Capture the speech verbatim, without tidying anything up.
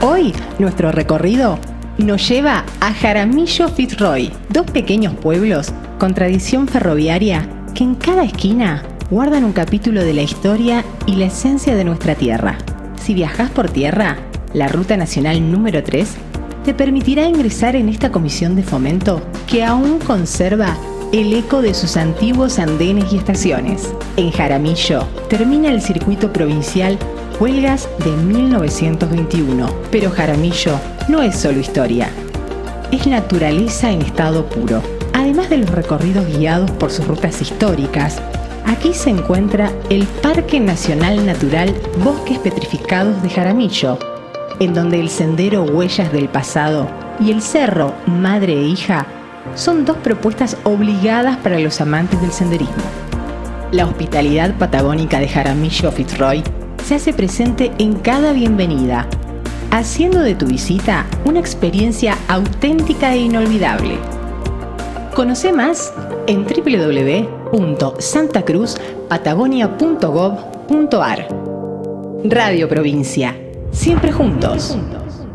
Hoy, nuestro recorrido nos lleva a Jaramillo Fitzroy, dos pequeños pueblos con tradición ferroviaria que en cada esquina guardan un capítulo de la historia y la esencia de nuestra tierra. Si viajás por tierra, la Ruta Nacional número tres te permitirá ingresar en esta comisión de fomento que aún conserva el eco de sus antiguos andenes y estaciones. En Jaramillo termina el circuito provincial Huelgas de mil novecientos veintiuno, pero Jaramillo no es solo historia, es naturaleza en estado puro. Además de los recorridos guiados por sus rutas históricas, aquí se encuentra el Parque Nacional Natural Bosques Petrificados de Jaramillo, en donde el sendero Huellas del Pasado y el cerro Madre e Hija son dos propuestas obligadas para los amantes del senderismo. La hospitalidad patagónica de Jaramillo Fitzroy se hace presente en cada bienvenida, haciendo de tu visita una experiencia auténtica e inolvidable. Conoce más en doble u doble u doble u punto santa cruz patagonia punto gob punto ar. Radio Provincia, siempre juntos. Siempre juntos.